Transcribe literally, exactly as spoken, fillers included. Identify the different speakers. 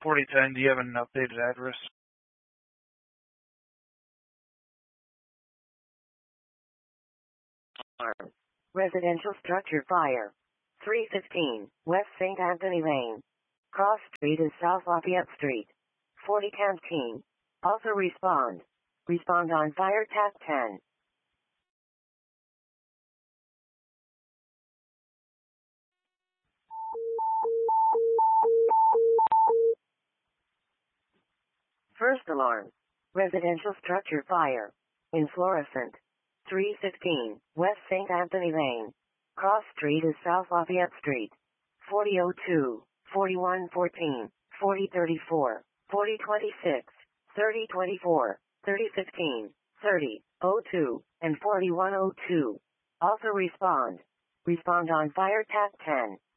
Speaker 1: forty ten, do you have an updated address?
Speaker 2: Residential structure fire. three fifteen, West Saint Anthony Lane. Cross Street is South Lafayette Street. forty Canteen. Also respond. Respond on fire tap ten. First alarm. Residential structure fire. In fluorescent. three fifteen, West Saint Anthony Lane. Cross Street is South Lafayette Street. forty oh two, forty-one fourteen, forty thirty-four, forty twenty-six, thirty twenty-four, thirty fifteen, thirty oh two, and forty-one oh two. Also respond. Respond on fire tap ten.